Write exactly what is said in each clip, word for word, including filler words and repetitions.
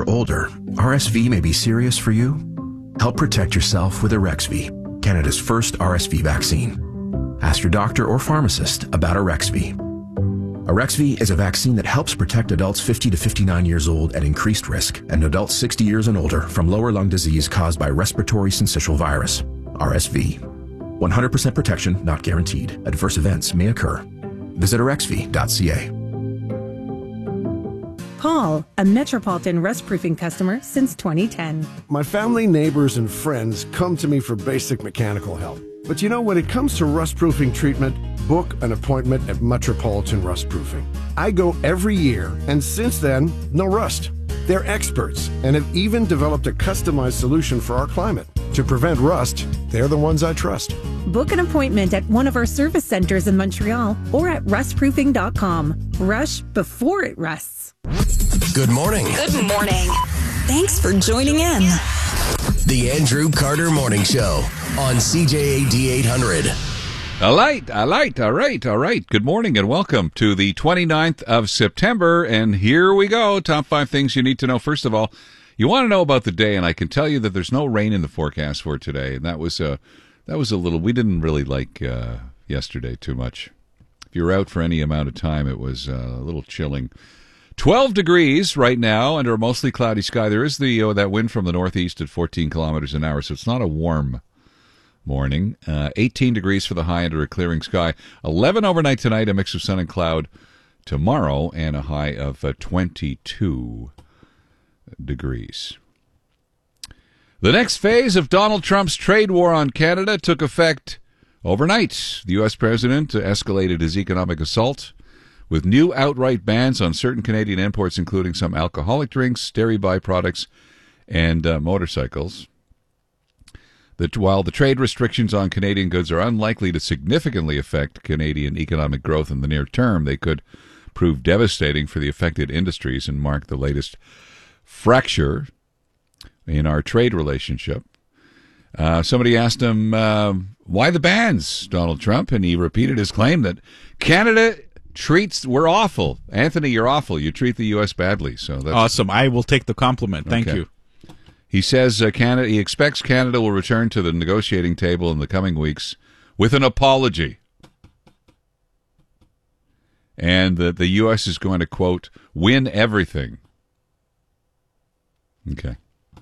older, R S V may be serious for you. Help protect yourself with Arexvy, Canada's first R S V vaccine. Ask your doctor or pharmacist about Arexvy. Arexvy is a vaccine that helps protect adults fifty to fifty-nine years old at increased risk and adults sixty years and older from lower lung disease caused by respiratory syncytial virus, R S V. one hundred percent protection not guaranteed. Adverse events may occur. Visit arexvy dot c a. Paul, a Metropolitan Rust Proofing customer since twenty ten. My family, neighbors, and friends come to me for basic mechanical help. But you know, when it comes to rust proofing treatment, book an appointment at Metropolitan Rust Proofing. I go every year, and since then, no rust. They're experts and have even developed a customized solution for our climate. To prevent rust, they're the ones I trust. Book an appointment at one of our service centers in Montreal or at rust proofing dot com. Rush before it rusts. Good morning. Good morning. Thanks for joining in. The Andrew Carter Morning Show on C J A D eight hundred. All right, all right, all right, all right. Good morning and welcome to the twenty-ninth of September. And here we go. Top five things you need to know. First of all, you want to know about the day, and I can tell you that there's no rain in the forecast for today. And that was a, that was a little, we didn't really like uh, yesterday too much. If you were out for any amount of time, it was uh, a little chilling. twelve degrees right now under a mostly cloudy sky. There is the uh, that wind from the northeast at fourteen kilometers an hour, so it's not a warm morning. Uh, eighteen degrees for the high under a clearing sky. eleven overnight tonight, a mix of sun and cloud tomorrow, and a high of uh, twenty-two degrees. The next phase of Donald Trump's trade war on Canada took effect overnight. The U S president escalated his economic assault with new outright bans on certain Canadian imports, including some alcoholic drinks, dairy byproducts, and uh, motorcycles. That while the trade restrictions on Canadian goods are unlikely to significantly affect Canadian economic growth in the near term, they could prove devastating for the affected industries and mark the latest fracture in our trade relationship. Uh, somebody asked him, uh, why the bans, Donald Trump? And he repeated his claim that Canada treats, we're awful. Anthony, you're awful. You treat the U S badly. So that's awesome. I will take the compliment. Thank okay. you. He says uh, Canada. He expects Canada will return to the negotiating table in the coming weeks with an apology, and that the U S is going to, quote, win everything. Okay.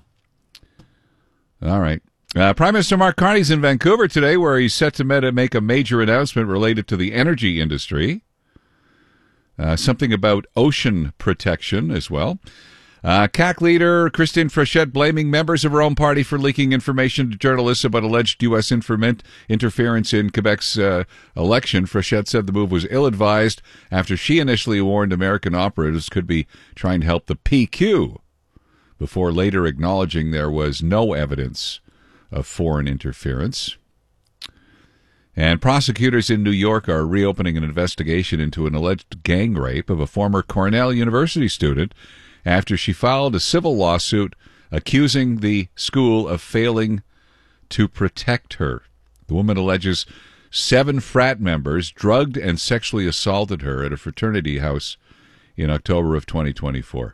All right. Uh, Prime Minister Mark Carney's in Vancouver today, where he's set to make a major announcement related to the energy industry. Uh, something about ocean protection as well. Uh, C A Q leader Christine Frechette blaming members of her own party for leaking information to journalists about alleged U S Informant interference in Quebec's uh, election. Frechette said the move was ill-advised after she initially warned American operatives could be trying to help the P Q, before later acknowledging there was no evidence of foreign interference. And prosecutors in New York are reopening an investigation into an alleged gang rape of a former Cornell University student after she filed a civil lawsuit accusing the school of failing to protect her. The woman alleges seven frat members drugged and sexually assaulted her at a fraternity house in October of twenty twenty-four.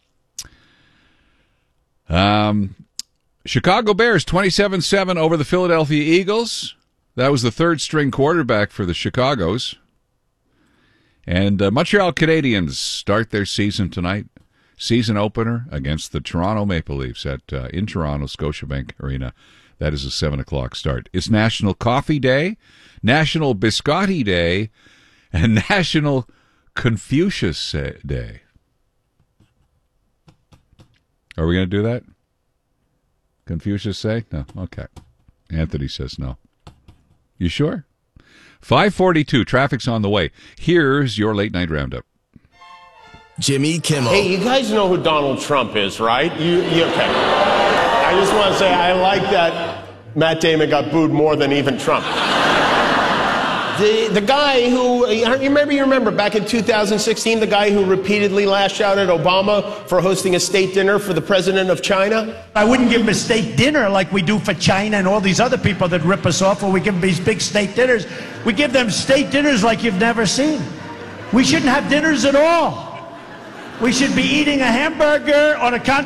Um, Chicago Bears twenty-seven seven over the Philadelphia Eagles. That was the third-string quarterback for the Chicagos. And uh, Montreal Canadiens start their season tonight. Season opener against the Toronto Maple Leafs at uh, in Toronto, Scotiabank Arena. That is a seven o'clock start. It's National Coffee Day, National Biscotti Day, and National Confucius Day. Are we going to do that? Confucius say? No. Okay. Anthony says no. You sure? five forty-two, traffic's on the way. Here's your late night roundup. Jimmy Kimmel. Hey, you guys know who Donald Trump is, right? You, you okay? I just want to say I like that Matt Damon got booed more than even Trump. The the guy who, you remember, you remember back in two thousand sixteen, the guy who repeatedly lashed out at Obama for hosting a state dinner for the president of China? I wouldn't give him a state dinner like we do for China and all these other people that rip us off, or we give them these big state dinners. We give them state dinners like you've never seen. We shouldn't have dinners at all. We should be eating a hamburger on a continental